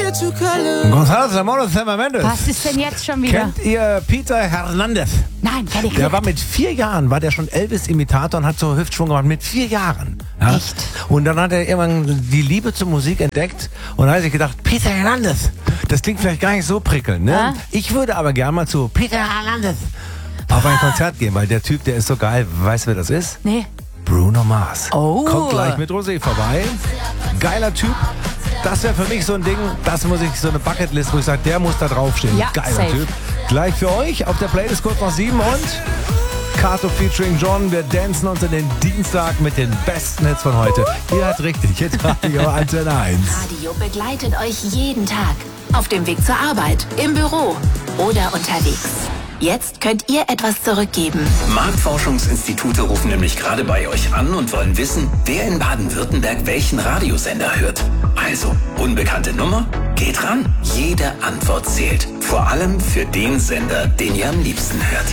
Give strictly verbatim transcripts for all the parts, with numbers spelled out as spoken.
Gonzalo Zamora, Sam Mendes. Was ist denn jetzt schon wieder? Kennt ihr Peter Hernandez? Nein, kenn ich nicht. Der war mit vier Jahren, war der schon Elvis-Imitator und hat so Hüftschwung gemacht. Mit vier Jahren. Ja? Echt? Und dann hat er irgendwann die Liebe zur Musik entdeckt und hat sich gedacht, Peter Hernandez, das klingt vielleicht gar nicht so prickelnd, ne? Ja? Ich würde aber gerne mal zu Peter Hernandez auf ein Konzert gehen, weil der Typ, der ist so geil. Weißt du, wer das ist? Nee. Bruno Mars. Oh. Kommt gleich mit Rosé vorbei. Geiler Typ. Das wäre für mich so ein Ding, das muss ich, so eine Bucketlist, wo ich sage, der muss da draufstehen. Ja, Geiler safe. Typ. Gleich für euch auf der Playlist kurz nach sieben und Kato featuring John. Wir dancen uns in den Dienstag mit den besten Hits von heute. Ihr habt richtig, Hit Radio Antenne eins. Radio begleitet euch jeden Tag. Auf dem Weg zur Arbeit, im Büro oder unterwegs. Jetzt könnt ihr etwas zurückgeben. Marktforschungsinstitute rufen nämlich gerade bei euch an und wollen wissen, wer in Baden-Württemberg welchen Radiosender hört. Also, unbekannte Nummer? Geht ran. Jede Antwort zählt. Vor allem für den Sender, den ihr am liebsten hört.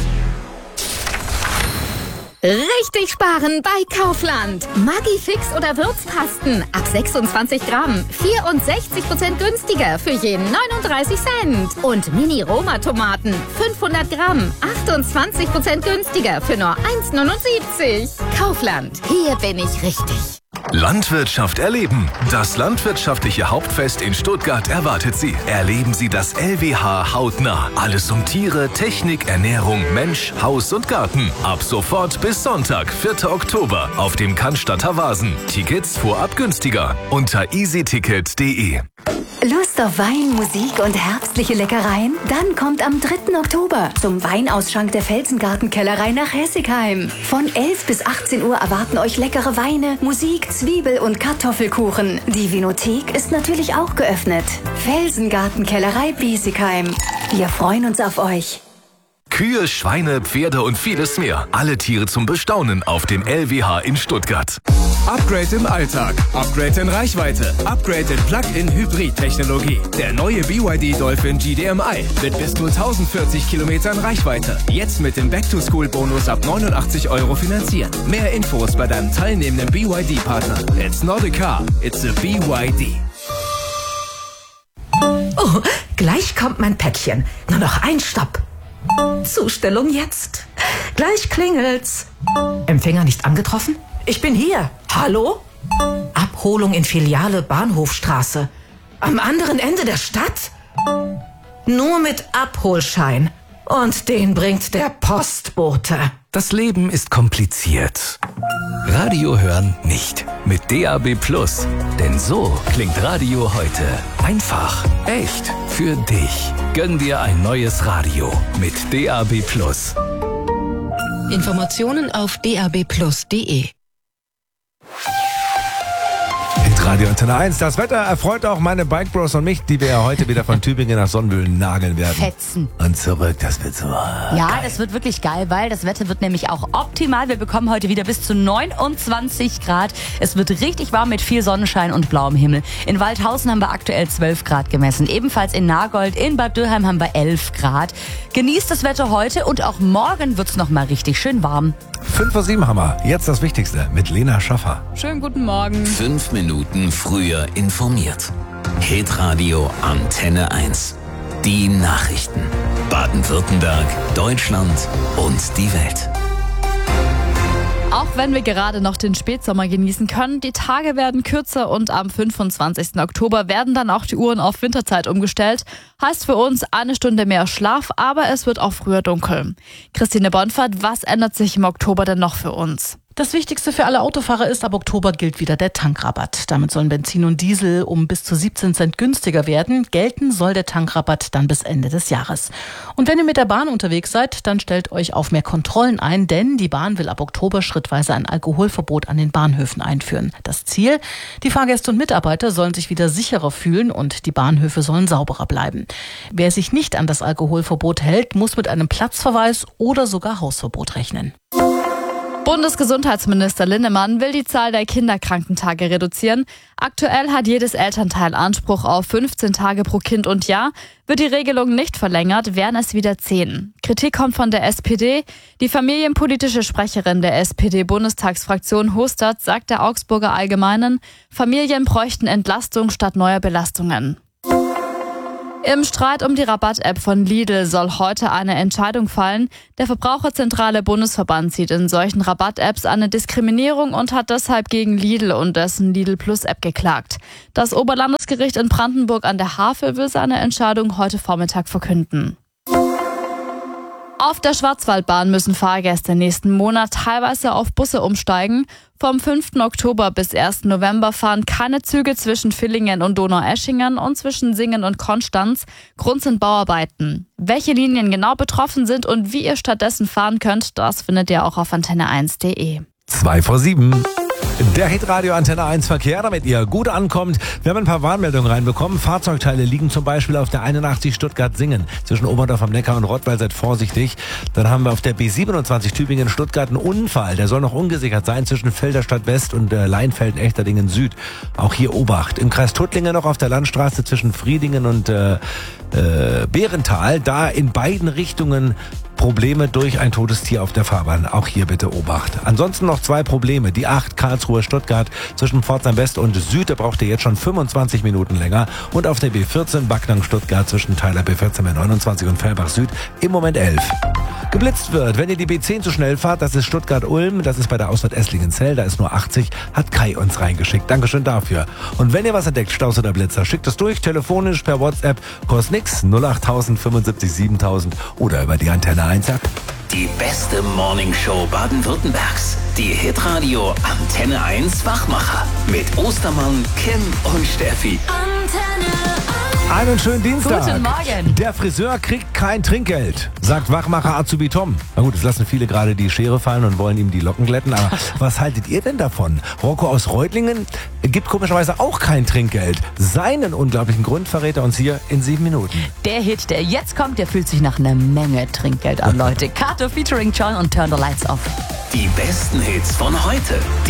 Richtig sparen bei Kaufland. Maggi-Fix oder Würzpasten ab sechsundzwanzig Gramm. vierundsechzig Prozent günstiger für jeden neununddreißig Cent. Und Mini-Roma-Tomaten fünfhundert Gramm. achtundzwanzig Prozent günstiger für nur eins neunundsiebzig. Kaufland, hier bin ich richtig. Landwirtschaft erleben. Das landwirtschaftliche Hauptfest in Stuttgart erwartet Sie. Erleben Sie das L W H hautnah. Alles um Tiere, Technik, Ernährung, Mensch, Haus und Garten. Ab sofort bis Sonntag, vierter Oktober auf dem Cannstatter Vasen. Tickets vorab günstiger unter easyticket punkt de. Lust auf Wein, Musik und herbstliche Leckereien? Dann kommt am dritten Oktober zum Weinausschank der Felsengartenkellerei nach Hessigheim. Von elf bis achtzehn Uhr erwarten euch leckere Weine, Musik, Zwiebel- und Kartoffelkuchen. Die Vinothek ist natürlich auch geöffnet. Felsengartenkellerei Biesigheim. Wir freuen uns auf euch. Kühe, Schweine, Pferde und vieles mehr. Alle Tiere zum Bestaunen auf dem L W H in Stuttgart. Upgrade im Alltag, Upgrade in Reichweite, Upgrade in Plug-in-Hybrid-Technologie. Der neue B Y D Dolphin G D M I mit bis zu tausendvierzig Kilometern Reichweite. Jetzt mit dem Back-to-School-Bonus ab neunundachtzig Euro finanziert. Mehr Infos bei deinem teilnehmenden B Y D-Partner. It's not a car, it's a B Y D. Oh, gleich kommt mein Päckchen. Nur noch ein Stopp. Zustellung jetzt. Gleich klingelt's. Empfänger nicht angetroffen? Ich bin hier. Hallo? Abholung in Filiale Bahnhofstraße. Am anderen Ende der Stadt? Nur mit Abholschein. Und den bringt der Postbote. Das Leben ist kompliziert. Radio hören nicht. Mit D A B Plus. Denn so klingt Radio heute. Einfach. Echt. Für dich. Gönn dir ein neues Radio. Mit D A B Plus. Informationen auf d a b plus punkt de. Radio Antenne eins. Das Wetter erfreut auch meine Bike Bros und mich, die wir ja heute wieder von Tübingen nach Sonnenbühlen nageln werden. Fetzen. Und zurück, das wird so Ja, geil. das wird wirklich geil, weil das Wetter wird nämlich auch optimal. Wir bekommen heute wieder bis zu neunundzwanzig Grad. Es wird richtig warm mit viel Sonnenschein und blauem Himmel. In Waldhausen haben wir aktuell zwölf Grad gemessen. Ebenfalls in Nagold, in Bad Dürheim haben wir elf Grad. Genießt das Wetter heute und auch morgen wird's noch mal richtig schön warm. Fünf vor sieben haben wir. Jetzt das Wichtigste mit Lena Schaffer. Schönen guten Morgen. Fünf Minuten früher informiert. Hitradio Antenne eins. Die Nachrichten. Baden-Württemberg, Deutschland und die Welt. Auch wenn wir gerade noch den Spätsommer genießen können, die Tage werden kürzer und am fünfundzwanzigsten Oktober werden dann auch die Uhren auf Winterzeit umgestellt. Heißt für uns eine Stunde mehr Schlaf, aber es wird auch früher dunkel. Christine Bonfert, was ändert sich im Oktober denn noch für uns? Das Wichtigste für alle Autofahrer ist, ab Oktober gilt wieder der Tankrabatt. Damit sollen Benzin und Diesel um bis zu siebzehn Cent günstiger werden. Gelten soll der Tankrabatt dann bis Ende des Jahres. Und wenn ihr mit der Bahn unterwegs seid, dann stellt euch auf mehr Kontrollen ein, denn die Bahn will ab Oktober schrittweise ein Alkoholverbot an den Bahnhöfen einführen. Das Ziel? Die Fahrgäste und Mitarbeiter sollen sich wieder sicherer fühlen und die Bahnhöfe sollen sauberer bleiben. Wer sich nicht an das Alkoholverbot hält, muss mit einem Platzverweis oder sogar Hausverbot rechnen. Bundesgesundheitsminister Linnemann will die Zahl der Kinderkrankentage reduzieren. Aktuell hat jedes Elternteil Anspruch auf fünfzehn Tage pro Kind und Jahr. Wird die Regelung nicht verlängert, wären es wieder zehn. Kritik kommt von der S P D. Die familienpolitische Sprecherin der S P D-Bundestagsfraktion Hostert sagt der Augsburger Allgemeinen, Familien bräuchten Entlastung statt neuer Belastungen. Im Streit um die Rabatt-App von Lidl soll heute eine Entscheidung fallen. Der Verbraucherzentrale Bundesverband sieht in solchen Rabatt-Apps eine Diskriminierung und hat deshalb gegen Lidl und dessen Lidl Plus-App geklagt. Das Oberlandesgericht in Brandenburg an der Havel will seine Entscheidung heute Vormittag verkünden. Auf der Schwarzwaldbahn müssen Fahrgäste nächsten Monat teilweise auf Busse umsteigen. Vom fünften Oktober bis ersten November fahren keine Züge zwischen Villingen und Donaueschingen und zwischen Singen und Konstanz. Grund sind Bauarbeiten. Welche Linien genau betroffen sind und wie ihr stattdessen fahren könnt, das findet ihr auch auf antenne eins punkt de. Zwei vor sieben. Der Hitradio Antenne eins Verkehr, damit ihr gut ankommt. Wir haben ein paar Warnmeldungen reinbekommen. Fahrzeugteile liegen zum Beispiel auf der einundachtzig Stuttgart-Singen zwischen Oberndorf am Neckar und Rottweil. Seid vorsichtig. Dann haben wir auf der B siebenundzwanzig Tübingen-Stuttgart einen Unfall. Der soll noch ungesichert sein zwischen Filderstadt West und äh, Leinfelden-Echterdingen Süd. Auch hier Obacht. Im Kreis Tuttlingen noch auf der Landstraße zwischen Friedingen und äh, äh, Bärental. Da in beiden Richtungen Probleme durch ein totes Tier auf der Fahrbahn. Auch hier bitte Obacht. Ansonsten noch zwei Probleme. Die acht Karlsruhe-Stuttgart zwischen Pforzheim West und Süd, da braucht ihr jetzt schon fünfundzwanzig Minuten länger. Und auf der B vierzehn Backnang-Stuttgart zwischen Teiler B vierzehn B neunundzwanzig und Fellbach Süd im Moment elf. Geblitzt wird, wenn ihr die B zehn zu schnell fahrt, das ist Stuttgart-Ulm, das ist bei der Ausfahrt Esslingen-Zell, da ist nur achtzig, hat Kai uns reingeschickt. Dankeschön dafür. Und wenn ihr was entdeckt, Staus oder Blitzer, schickt es durch, telefonisch, per WhatsApp, kostet nix, null acht tausend fünfundsiebzig siebentausend oder über die Antenne eins App. Die beste Morningshow Baden-Württembergs. Die Hitradio Antenne eins Wachmacher. Mit Ostermann, Kim und Steffi. Antenne Einen schönen Dienstag. Guten Morgen. Der Friseur kriegt kein Trinkgeld, sagt Wachmacher Azubi Tom. Na gut, es lassen viele gerade die Schere fallen und wollen ihm die Locken glätten. Aber was haltet ihr denn davon? Rocco aus Reutlingen gibt komischerweise auch kein Trinkgeld. Seinen unglaublichen Grund verrät er uns hier in sieben Minuten. Der Hit, der jetzt kommt, der fühlt sich nach einer Menge Trinkgeld an, Leute. Kato featuring John und Turn the Lights Off. Die besten Hits von heute. Die